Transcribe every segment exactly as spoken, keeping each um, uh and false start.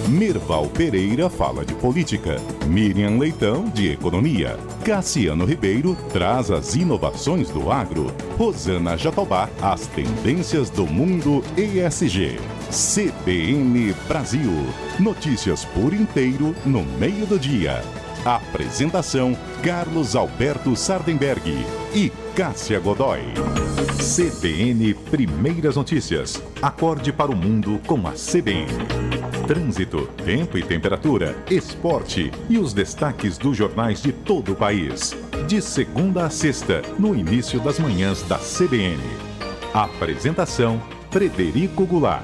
Merval Pereira fala de política, Miriam Leitão de economia, Cassiano Ribeiro traz as inovações do agro, Rosana Jatobá as tendências do mundo E S G. C B N Brasil, notícias por inteiro no meio do dia. Apresentação Carlos Alberto Sardenberg e Cássia Godoy. C B N Primeiras Notícias. Acorde para o mundo com a C B N. Trânsito, tempo e temperatura, esporte e os destaques dos jornais de todo o país. De segunda a sexta, no início das manhãs da C B N. Apresentação Frederico Goulart.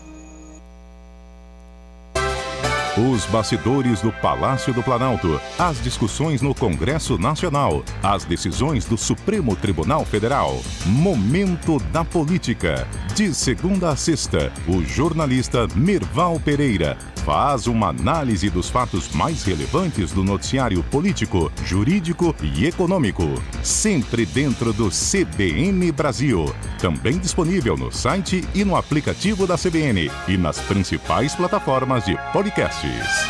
Os bastidores do Palácio do Planalto, as discussões no Congresso Nacional, as decisões do Supremo Tribunal Federal. Momento da Política. De segunda a sexta, o jornalista Merval Pereira faz uma análise dos fatos mais relevantes do noticiário político, jurídico e econômico. Sempre dentro do C B N Brasil. Também disponível no site e no aplicativo da C B N e nas principais plataformas de podcasts.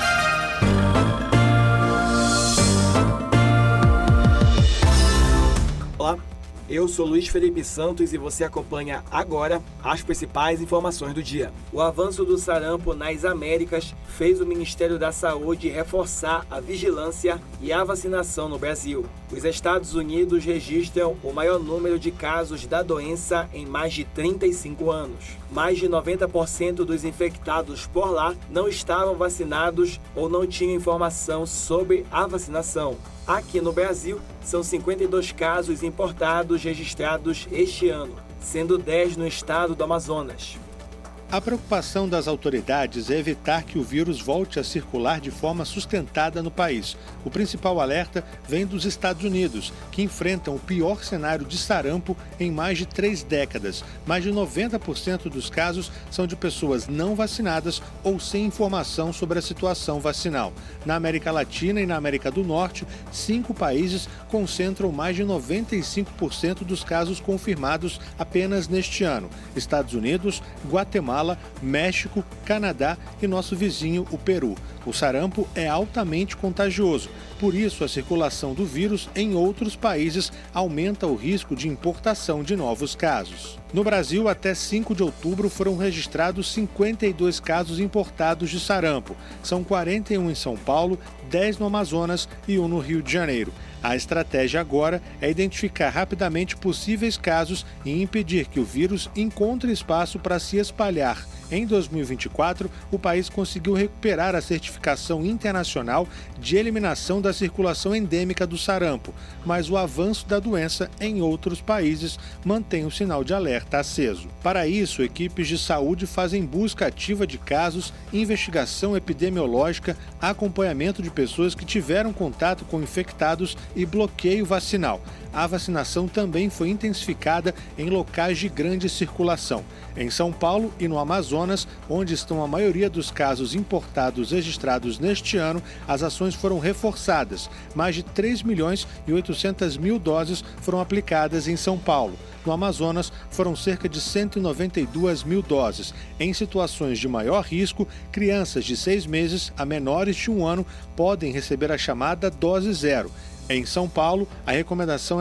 Olá, eu sou Luiz Felipe Santos e você acompanha agora as principais informações do dia. O avanço do sarampo nas Américas fez o Ministério da Saúde reforçar a vigilância e a vacinação no Brasil. Os Estados Unidos registram o maior número de casos da doença em mais de trinta e cinco anos. Mais de noventa por cento dos infectados por lá não estavam vacinados ou não tinham informação sobre a vacinação. Aqui no Brasil, são cinquenta e dois casos importados registrados este ano, sendo dez no estado do Amazonas. A preocupação das autoridades é evitar que o vírus volte a circular de forma sustentada no país. O principal alerta vem dos Estados Unidos, que enfrentam o pior cenário de sarampo em mais de três décadas. Mais de noventa por cento dos casos são de pessoas não vacinadas ou sem informação sobre a situação vacinal. Na América Latina e na América do Norte, cinco países concentram mais de noventa e cinco por cento dos casos confirmados apenas neste ano: Estados Unidos, Guatemala, México, Canadá e nosso vizinho, o Peru. O sarampo é altamente contagioso, por isso a circulação do vírus em outros países aumenta o risco de importação de novos casos. No Brasil, até cinco de outubro foram registrados cinquenta e dois casos importados de sarampo. São quarenta e um em São Paulo, dez no Amazonas e um no Rio de Janeiro. A estratégia agora é identificar rapidamente possíveis casos e impedir que o vírus encontre espaço para se espalhar. Em dois mil e vinte e quatro, o país conseguiu recuperar a certificação internacional de eliminação da circulação endêmica do sarampo, mas o avanço da doença em outros países mantém o sinal de alerta aceso. Para isso, equipes de saúde fazem busca ativa de casos, investigação epidemiológica, acompanhamento de pessoas que tiveram contato com infectados e bloqueio vacinal. A vacinação também foi intensificada em locais de grande circulação. Em São Paulo e no Amazonas, onde estão a maioria dos casos importados registrados neste ano, as ações foram reforçadas. Mais de três milhões e oitocentas mil doses foram aplicadas em São Paulo. No Amazonas, foram cerca de cento e noventa e duas mil doses. Em situações de maior risco, crianças de seis meses a menores de um ano podem receber a chamada dose zero. Em São Paulo, a recomendação